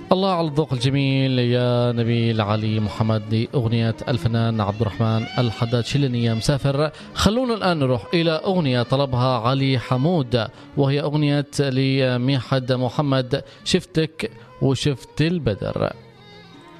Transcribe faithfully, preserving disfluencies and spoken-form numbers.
الله على الذوق الجميل يا نبيل علي محمد لأغنية الفنان عبد الرحمن الحداد شلنية مسافر. خلونا الآن نروح إلى أغنية طلبها علي حمود، وهي أغنية لميحد محمد شفتك وشفت البدر.